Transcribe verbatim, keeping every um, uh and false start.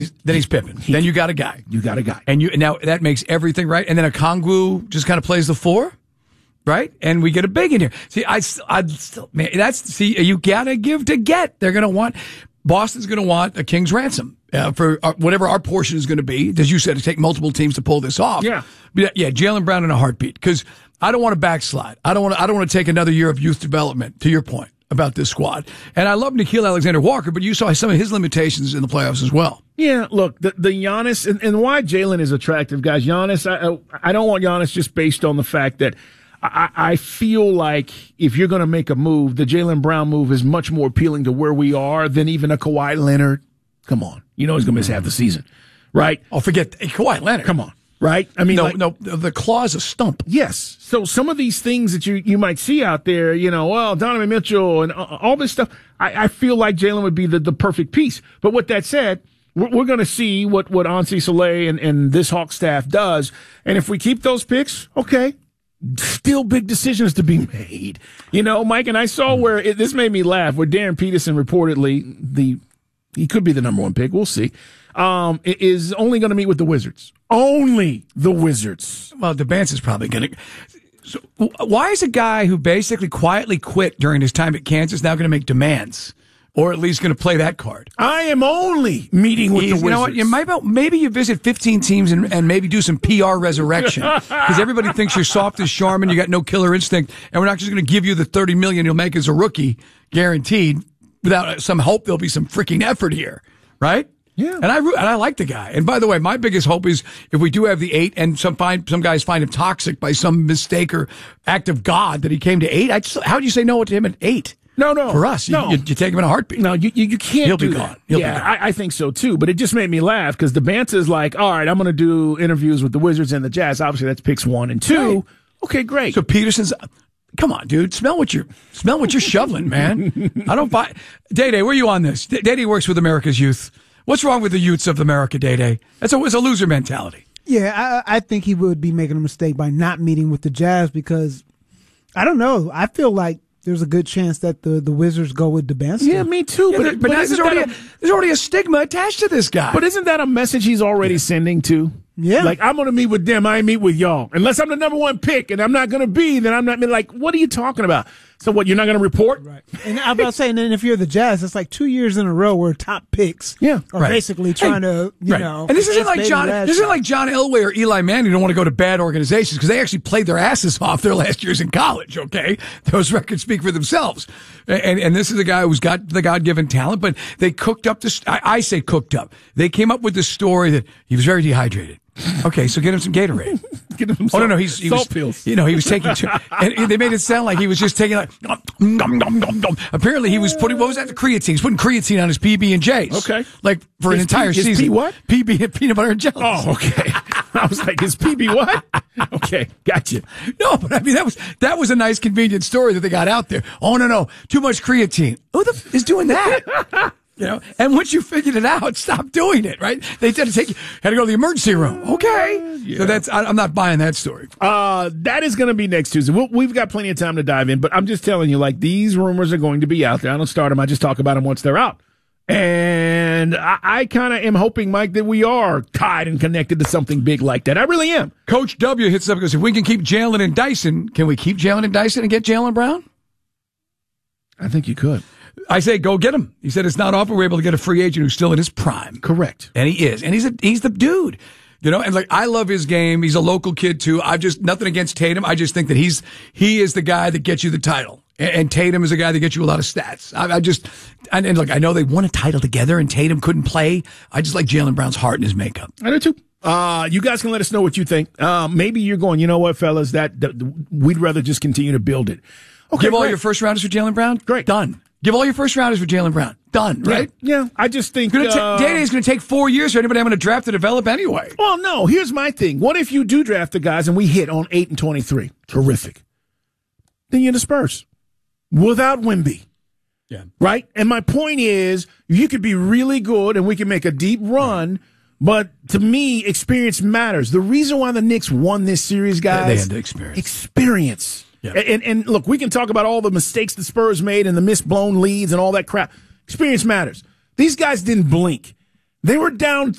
Then he's Pippen. He, then you got a guy. You got a guy. And you now that makes everything right. And then a Okongwu just kind of plays the four, right? And we get a big in here. See, I, I still, man, that's, see, you got to give to get. They're going to want, Boston's going to want a king's ransom uh, for our, whatever our portion is going to be. As you said, to take multiple teams to pull this off. Yeah. But yeah, Jaylen Brown in a heartbeat. Because I don't want to backslide. I don't want to, I don't want to take another year of youth development, to your point about this squad. And I love Nickeil Alexander-Walker, but you saw some of his limitations in the playoffs as well. Yeah, look, the, the Giannis, and, and why Jaylen is attractive, guys. Giannis, I, I don't want Giannis just based on the fact that I, I feel like if you're going to make a move, the Jaylen Brown move is much more appealing to where we are than even a Kawhi Leonard. Come on. You know he's going to miss half the season, right? Oh, forget hey, Kawhi Leonard. Come on. Right? I mean, no, like, no, the claw's a stump. Yes. So some of these things that you, you might see out there, you know, well, Donovan Mitchell and all this stuff, I, I feel like Jaylen would be the, the perfect piece. But with that said, we're, we're going to see what, what Ansi Soleil and, and this Hawk staff does. And if we keep those picks, okay, still big decisions to be made. You know, Mike, and I saw where it, this made me laugh, where Darren Peterson reportedly, the he could be the number one pick, we'll see, um, is only going to meet with the Wizards. Only the Wizards. Well, DeBance is probably going to. So why is a guy who basically quietly quit during his time at Kansas now going to make demands, or at least going to play that card? I am only meeting with He's, the Wizards. You know what? You might, maybe you visit fifteen teams and, and maybe do some P R resurrection, because everybody thinks you're soft as Charmin, you got no killer instinct, and we're not just going to give you the thirty million you'll make as a rookie, guaranteed, without some hope there'll be some freaking effort here, right? Yeah, and I and I like the guy. And by the way, my biggest hope is if we do have the eight, and some find some guys find him toxic by some mistake or act of God that he came to eight. I just, how do you say no to him at eight? No, no, for us, no. you, you, you take him in a heartbeat. No, you you, you can't. He'll do be that. gone. He'll yeah, be gone. I, I think so too. But it just made me laugh because DeBance is like, all right, I'm going to do interviews with the Wizards and the Jazz. Obviously, that's picks one and two. Right. Okay, great. So Peterson's. Come on, dude. Smell what you're smell what you're shoveling, man. I don't buy. Day Day, where are you on this? Day Day works with America's youth. What's wrong with the youths of America, Day Day? That's a, it's a loser mentality. Yeah, I, I think he would be making a mistake by not meeting with the Jazz because, I don't know, I feel like there's a good chance that the, the Wizards go with DeBance. Yeah, me too. Yeah, but there, but, but there's, already a, a, there's already a stigma attached to this guy. But isn't that a message he's already yeah. sending to? Yeah. Like, I'm going to meet with them. I ain't meet with y'all. Unless I'm the number one pick and I'm not going to be, then I'm not, like, what are you talking about? So what, you're not going to report? Right. And I'm about to say, and then if you're the Jazz, it's like two years in a row where top picks yeah, are right. basically trying hey, to, you right. know. And this isn't like John, this isn't like John Elway or Eli Manning who don't want to go to bad organizations because they actually played their asses off their last years in college, okay? Those records speak for themselves. And, and this is a guy who's got the God-given talent, but they cooked up this, I, I say cooked up. They came up with this story that he was very dehydrated. Okay, so get him some Gatorade. Get him some oh no, no, he's he salt was, pills. You know, he was taking, two, and they made it sound like he was just taking like. Nom, nom, nom, nom. Apparently, he was putting what was that? The creatine. He's putting creatine on his P B and J's. Okay, like for his an entire P, season. P what? P B and peanut butter and jelly. Oh, okay. I was like, is P B what? Okay, gotcha. No, but I mean that was that was a nice, convenient story that they got out there. Oh no, no, too much creatine. Who the f- is doing that? You know, and once you figured it out, stop doing it, right? They said to take you, had to go to the emergency room. Okay. Yeah. So that's, I, I'm not buying that story. Uh, that is going to be next Tuesday. We'll, we've got plenty of time to dive in, but I'm just telling you, like, these rumors are going to be out there. I don't start them. I just talk about them once they're out. And I, I kind of am hoping, Mike, that we are tied and connected to something big like that. I really am. Coach W hits up and goes, if we can keep Jalen and Dyson, can we keep Jalen and Dyson and get Jaylen Brown? I think you could. I say go get him. He said it's not often we're able to get a free agent who's still in his prime. Correct. And he is. And he's a, he's the dude. You know, and like, I love his game. He's a local kid too. I've just, nothing against Tatum. I just think that he's, he is the guy that gets you the title. And, and Tatum is the guy that gets you a lot of stats. I, I just, and, and look, I know they won a title together and Tatum couldn't play. I just like Jaylen Brown's heart and his makeup. I do too. Uh, you guys can let us know what you think. Uh, maybe you're going, you know what, fellas, that, that we'd rather just continue to build it. Okay. Give all great. your first rounders for Jaylen Brown? Great. Done. Give all your first rounders for Jaylen Brown. Done, right? Yeah, yeah. I just think Day uh, Day is going to take four years for anybody having to draft to develop anyway. Well, no. Here's my thing. What if you do draft the guys and we hit on eight and twenty-three? Terrific. Then you disperse without Wemby. Yeah. Right? And my point is, you could be really good and we can make a deep run, right. But to me, experience matters. The reason why the Knicks won this series, guys, they had the experience. Experience. Yeah. And, and look, we can talk about all the mistakes the Spurs made and the missed blown leads and all that crap. Experience matters. These guys didn't blink. They were down